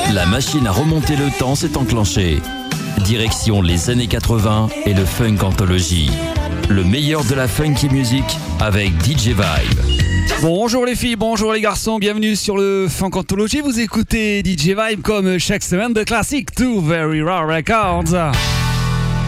La machine à remonter le temps s'est enclenchée. Direction les années 80 et le Funk Anthology. Le meilleur de la funky music avec DJ Vibe. Bonjour les filles, bonjour les garçons, bienvenue sur le Funk Anthology. Vous écoutez DJ Vibe comme chaque semaine de classique to Very Rare Records.